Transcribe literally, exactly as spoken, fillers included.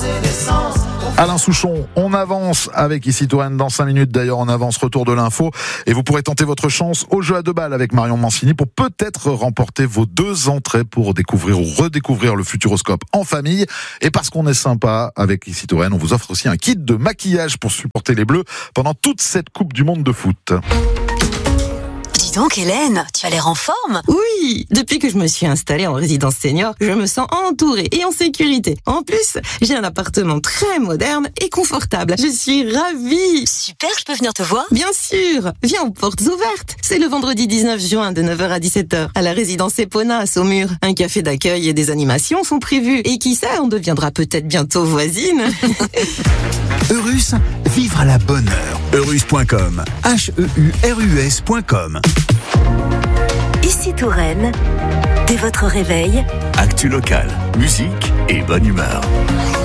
Alain Souchon, on avance avec Ici Touraine dans cinq minutes. D'ailleurs, on avance, retour de l'info. Et vous pourrez tenter votre chance au jeu à deux balles avec Marion Mancini pour peut-être remporter vos deux entrées pour découvrir ou redécouvrir le Futuroscope en famille. Et parce qu'on est sympa avec Ici Touraine, on vous offre aussi un kit de maquillage pour supporter les Bleus pendant toute cette Coupe du Monde de foot. Dis donc Hélène, tu as l'air en forme. Oui, depuis que je me suis installée en résidence senior, je me sens entourée et en sécurité. En plus, j'ai un appartement très moderne et confortable. Je suis ravie. Super, je peux venir te voir? Bien sûr, viens aux portes ouvertes. C'est le vendredi dix-neuf juin de neuf heures à dix-sept heures à la résidence Epona à Saumur. Un café d'accueil et des animations sont prévus. Et qui sait, on deviendra peut-être bientôt voisine. Eurus, vivre à la bonne heure. Eurus point com. H E U R U S point com. Ici Touraine, dès votre réveil, Actu local, musique et bonne humeur.